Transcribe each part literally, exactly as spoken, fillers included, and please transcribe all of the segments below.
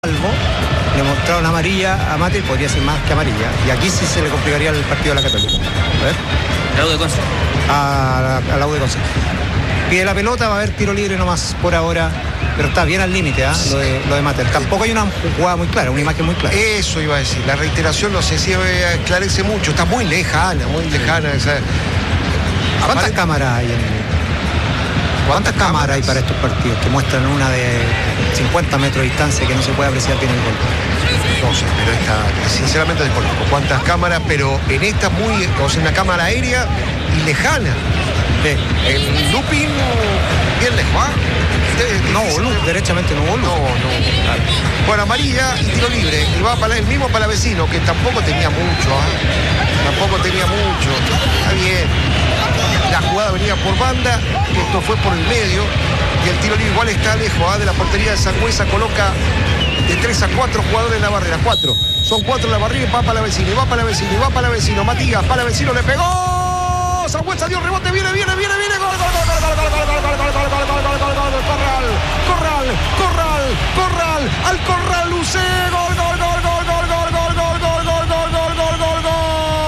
Salvo, le mostraron amarilla a Mate y podría ser más que amarilla. Y aquí sí se le complicaría el partido a la Católica. A ver. La U de Conce. A la, a la U de Conce. Pide la pelota, va a haber tiro libre nomás por ahora. Pero está bien al límite, ¿eh? lo, de, lo de Mate. Tampoco hay una jugada muy clara, una imagen muy clara. Eso iba a decir. La reiteración no sé si esclarece mucho. Está muy lejana, muy lejana. O sea, ¿Cuántas apare... cámaras hay en ¿Cuántas cámaras hay para estos partidos que muestran una de cincuenta metros de distancia que no se puede apreciar bien el gol? No sé, pero esta, sinceramente desconozco cuántas cámaras, pero en esta muy, o sea, una cámara aérea y lejana. Sí. El looping bien lejos, ¿ah? No voló, derechamente no voló. No, no. Claro. Bueno, amarilla y tiro libre. Y va para el mismo Palavecino, que tampoco tenía mucho, ¿ah? Tampoco tenía mucho. Está bien. La jugada venía por banda, esto fue por el medio, y el tiro libre igual está lejos, ¿eh? De la portería de Sangüesa, coloca de tres a cuatro jugadores en la barrera, cuatro, son cuatro en la barrera, y va para la vecina, y va para la vecina, y va para la vecina, Matías, para la vecina, le pegó, Sangüesa dio rebote, viene, viene, viene, viene, gol, gol, gol, gol, gol, gol, gol, gol, gol, gol, gol, gol, gol, gol, gol, Corral, Corral, Corral, Corral, al Corral, Lucé, gol, gol, gol, gol, gol, gol, gol, gol, gol, gol, gol, gol, gol, gol, gol.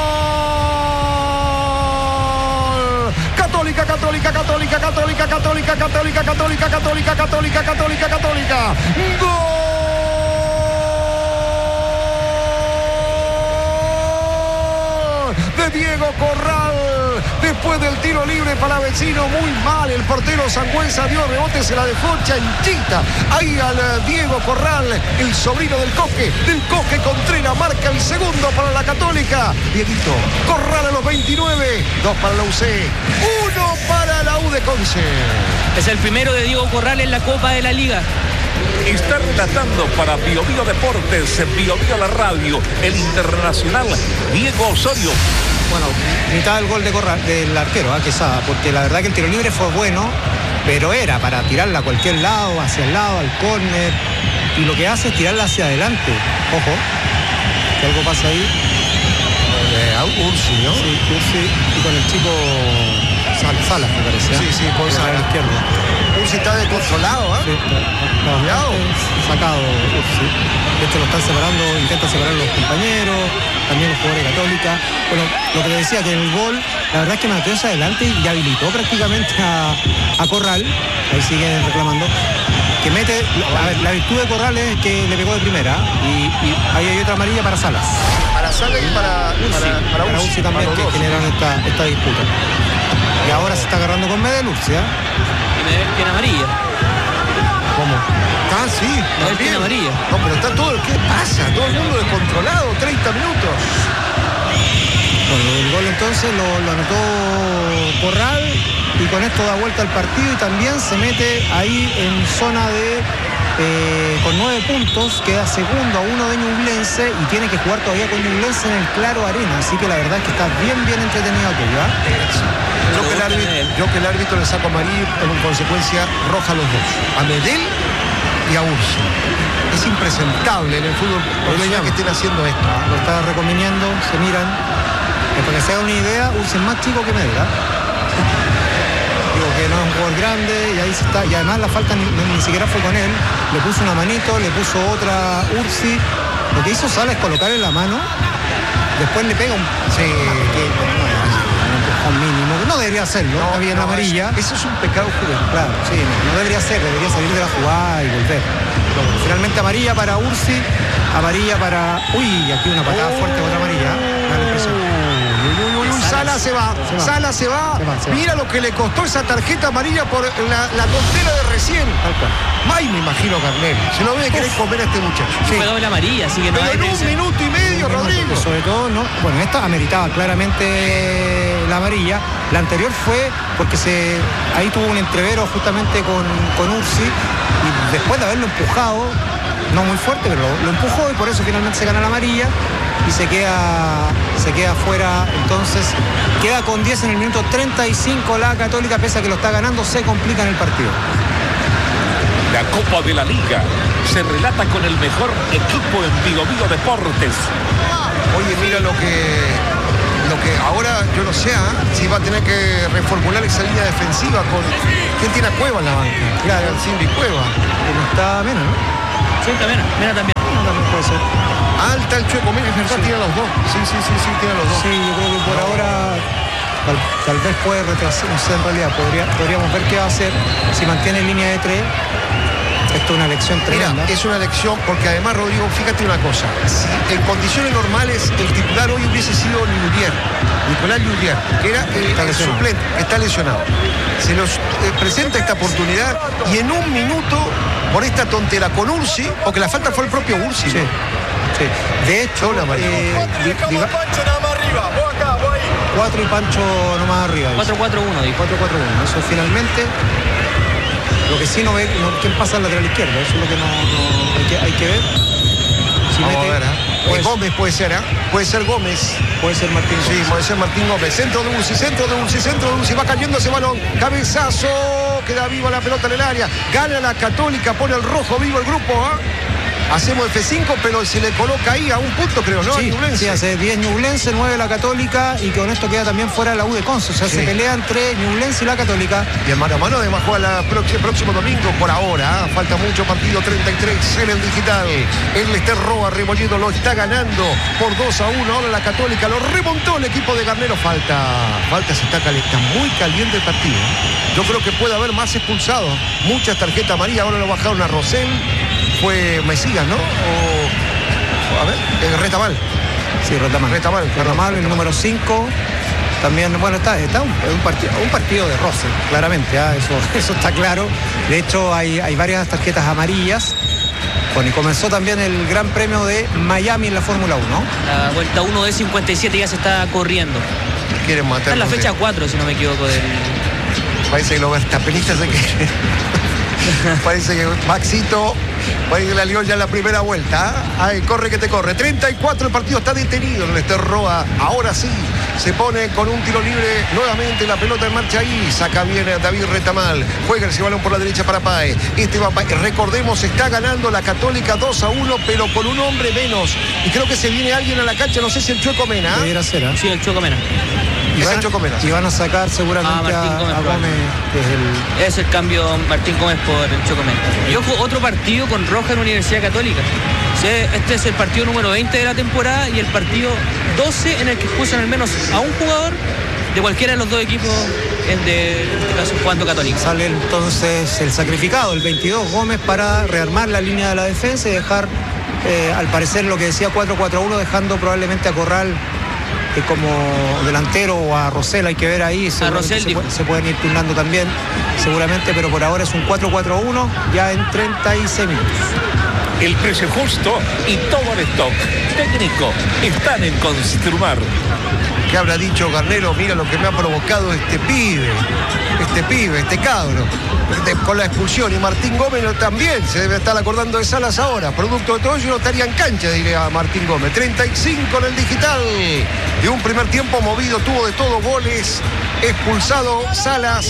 Católica, católica, católica, católica, católica, católica, católica, católica, católica, católica, católica. ¡Gol! De Diego Corral. Después del tiro libre para Vecino, muy mal. El portero Sangüesa dio rebote, se la dejó chanchita. Ahí al Diego Corral, el sobrino del Coque, del Coque Contreras, marca el segundo para la Católica. Dieguito Corral a los veintinueve, dos para la U C, uno para la U de Conce. Es el primero de Diego Corral en la Copa de la Liga. Está relatando para Bio Bio Deportes, Bio Bio la radio, el internacional Diego Osorio. Bueno, mitad del gol de Corral, del arquero, ¿eh? Quesada, porque la verdad que el tiro libre fue bueno, pero era para tirarla a cualquier lado, hacia el lado, al córner, y lo que hace es tirarla hacia adelante. Ojo, que algo pasa ahí. Eh, Ursi, ¿no? Sí, Ursi, y con el chico Salas, me parece. ¿eh? Sí, sí, por a la izquierda. Ursi está desconsolado, ¿eh? Sí, está, está Cuidado. sacado Ursi. De hecho lo están separando, intentan separar los compañeros, también los jugadores de Católica. Bueno, lo que le decía, que en el gol, la verdad es que Mateo se adelante y habilitó prácticamente a, a Corral, ahí siguen reclamando, que mete, a ver, la virtud de Corral es que le pegó de primera, y, y ahí hay otra amarilla para Salas. Para Salas y para Ursi, para, para, para Ursi también, para que generaron esta, esta disputa. Y ahora se está agarrando con Medel Ursi, ¿eh? Y Medel tiene amarilla. ¿Cómo? Ah, sí, Medel tiene amarilla. No, pero está todo, ¿qué pasa? Todo el mundo descontrolado, treinta minutos. Bueno, el gol entonces lo, lo anotó Corral, y con esto da vuelta al partido y también se mete ahí en zona de eh, con nueve puntos, queda segundo a uno de Ñublense y tiene que jugar todavía con Ñublense en el Claro Arena, así que la verdad es que está bien bien entretenido aquello, ¿eh? Yo que, el árbitro, yo que el árbitro le saco amarillo y en consecuencia roja a los dos, a Medel y a Ursi. Es impresentable en el fútbol profesional que estén haciendo esto. Lo está reconviniendo, se miran. Para que se haga una idea, Ursi es más chico que Medel, ¿eh? Digo que no es un jugador grande, y ahí se está, y además la falta ni, ni siquiera fue con él, le puso una manito, le puso otra Ursi. Lo que hizo Sala es colocarle la mano, después le pega un, Sí. que, un empujón mínimo, que no debería hacerlo, no, había no, una amarilla. Eso, eso es un pecado juvenil. Claro, sí, no, no debería ser, debería salir de la jugada y volver. Pero bueno, finalmente amarilla para Ursi, amarilla para... Uy, aquí una patada oh. fuerte, otra amarilla, me da la impresión. Sala se va, se va, Sala se va, se va, se va. Mira lo que le costó esa tarjeta amarilla por la, la tontera de recién. Tal cual. Ay, me imagino Carnel, se lo ve querer comer a este muchacho. Sí. Fue doble amarilla, así que no Pero hay en un prisa. minuto y medio, Rodrigo. Sobre todo, no, bueno, esta ameritaba claramente la amarilla. La anterior fue porque se ahí tuvo un entrevero justamente con, con Ursi, y después de haberlo empujado, no muy fuerte, pero lo, lo empujó, y por eso finalmente se gana la amarilla y se queda se queda fuera. Entonces queda con diez en el minuto treinta y cinco la Católica, pese a que lo está ganando, se complica en el partido. La Copa de la Liga se relata con el mejor equipo en Bio Bio Deportes. Oye, mira lo que lo que ahora yo no sé ¿eh? si va a tener que reformular esa línea defensiva con... ¿Quién tiene a Cueva en la banca? Claro, Silvi Cueva. Que no está menos, ¿no? Sí, también, mira también. No, también puede ser. Alta el Chueco Mena, es verdad, Sí. tiene los dos. Sí, sí, sí, sí, tiene los dos. Sí, yo creo que por ahora tal, tal vez puede retrasar, no sé, en realidad podría, podríamos ver qué va a hacer si mantiene línea de tres. Esto es una elección Mira, tremenda. es una elección porque además, Rodrigo, fíjate una cosa. Si en condiciones normales el titular hoy hubiese sido Llulier, Nicolás Llulier, que era el, Está el lesionado. suplente, que está lesionado. Se nos eh, presenta esta oportunidad y en un minuto, por esta tontera con Ursi, porque la falta fue el propio Ursi. Sí, sí. De hecho, Una amarilla. eh, Di- Diva- cuatro y Pancho nomás arriba. dice. cuatro cuatro uno, dijo. cuatro cuatro uno. Eso finalmente. Lo que sí no ve, no, quién pasa al lateral izquierdo. Eso es lo que no, no- hay, que, hay que ver. Si Vamos mete- a ver, ¿eh? puede, Eh, Gómez puede ser, ¿eh? Puede ser Gómez. puede ser Martín Sí, Gómez. puede ser Martín Gómez. Centro de Ursi, centro de Ursi, centro de Ursi. Va cayendo ese balón. Cabezazo. Queda viva la pelota en el área. Gana la Católica. Pone el rojo vivo el grupo. ¿Ah? Hacemos F cinco, pero se le coloca ahí a un punto, creo, ¿no? Sí, A Ñublense. sí, hace diez Ñublense, nueve la Católica y con esto queda también fuera la U de Conce. O sea, Sí. se pelea entre Ñublense y la Católica. Y el mano a mano además juega el próximo, próximo domingo por ahora. ¿ah? Falta mucho, partido treinta y tres en el digital. El Lester Roa Rebolledo lo está ganando por dos a uno. Ahora la Católica lo remontó el equipo de Garnero. Falta, falta, se está, cali- está muy caliente el partido. Yo creo que puede haber más expulsados. Muchas tarjetas amarillas. Ahora lo bajaron a Rosell. Fue Mesías, ¿no? O, a ver, eh, Retamal. Sí, Retamal. Retamal, perdón, Retamal, el número cinco. También, bueno, está, está un, un, partido, un partido de roce, claramente, ¿ah? eso, eso está claro. De hecho, hay, hay varias tarjetas amarillas. Bueno, y comenzó también el Gran Premio de Miami en la Fórmula uno. La vuelta uno de cincuenta y siete ya se está corriendo. Quieren matar. Está en la fecha cuatro, si no me equivoco, del... Parece que los verstappenistas se quieren. Parece que Maxito parece que la lió ya en la primera vuelta. ¿ah? Ay, corre que te corre. treinta y cuatro, el partido está detenido en el Lester Roa. Ahora sí, se pone con un tiro libre nuevamente la pelota en marcha ahí. Saca bien a David Retamal. Juega ese balón por la derecha para Pae. Este va Pae. Recordemos, está ganando la Católica dos a uno, pero con un hombre menos. Y creo que se viene alguien a la cancha, no sé si el Chueco Mena. ¿ah? Debiera ser, ¿ah? Sí, el Choco Mena. Y Es van, el Choco Mena. y van a sacar seguramente Ah, Martín a, Gómez, a Gómez, que es el... Es el cambio Martín Gómez por el Choco Mena. Y ojo, otro partido con Roja en Universidad Católica. Sí, este es el partido número veinte de la temporada y el partido doce en el que expulsan al menos a un jugador de cualquiera de los dos equipos, en, de, en este caso jugando Católica. Sale entonces el sacrificado, el veintidós, Gómez, para rearmar la línea de la defensa y dejar, eh, al parecer, lo que decía cuatro cuatro uno, dejando probablemente a Corral eh, como delantero, o a Rosell, hay que ver ahí. seguramente Rosell, se, dijo. puede- se pueden ir turnando también, seguramente, pero por ahora es un cuatro cuatro uno ya en treinta y seis minutos. El precio justo y todo el stock técnico están en Construmar. ¿Qué habrá dicho Garnero? Mira lo que me ha provocado este pibe, este pibe, este cabro, este- con la expulsión. Y Martín Gómez también se debe estar acordando de Salas ahora. Producto de todo ello no estaría en cancha, diría Martín Gómez. treinta y cinco en el digital. De un primer tiempo movido, tuvo de todo, goles, expulsado Salas.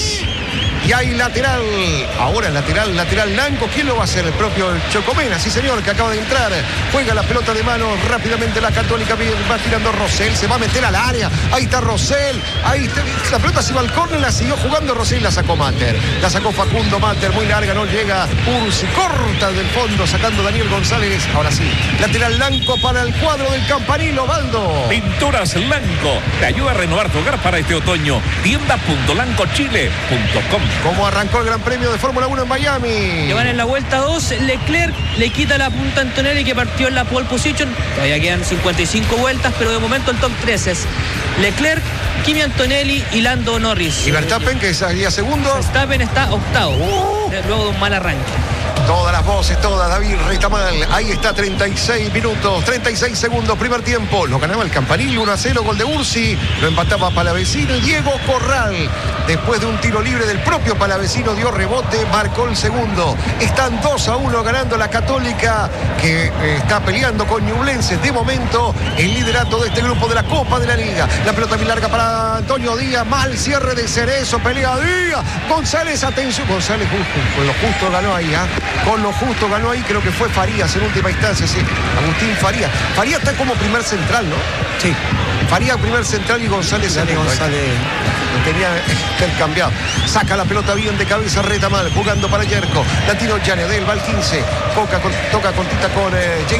Y hay lateral, ahora lateral, lateral blanco. ¿Quién lo va a hacer? El propio Chocomena, sí señor, que acaba de entrar. Juega la pelota de mano rápidamente la Católica, va tirando Rosell, se va a meter al área. Ahí está Rosell, ahí está, la pelota se va al córner, la siguió jugando Rosell, la sacó Mater. La sacó Facundo Mater, muy larga, no llega Ursi, corta del fondo, sacando Daniel González. Ahora sí, lateral blanco para el cuadro del Campanilo, Baldo. Pinturas Lanco te ayuda a renovar tu hogar para este otoño. tienda punto lanco chile punto com. Como arrancó el Gran Premio de Fórmula uno en Miami. Que van en la vuelta dos, Leclerc le quita la punta a Antonelli, que partió en la pole position. Todavía quedan cincuenta y cinco vueltas, pero de momento el top tres es Leclerc, Kimi Antonelli y Lando Norris. Y Verstappen, que salía segundo. Verstappen está octavo, Uh. luego de un mal arranque. Todas las voces, todas, David Retamal. Ahí está, treinta y seis minutos, treinta y seis segundos, primer tiempo. Lo ganaba el Campanil, uno a cero, gol de Ursi. Lo empataba Palavecino y Diego Corral. Después de un tiro libre del propio Palavecino, dio rebote, marcó el segundo. Están dos a uno ganando la Católica, que eh, está peleando con Ñublense. De momento, el liderato de este grupo de la Copa de la Liga. La pelota muy larga para Antonio Díaz. Mal cierre de Cerezo, pelea Díaz. González, atención. González justo, con lo justo ganó ahí, ¿ah? con lo justo ganó ahí, creo que fue Farías en última instancia, sí, Agustín Farías. Farías está como primer central, ¿no? Sí. Farías primer central y González Dani segundo. González. Lo tenía intercambiado. Saca la pelota bien de cabeza, reta mal, jugando para Yerko. Latino Llanes, del va al quince. Toca, toca cortita con eh, James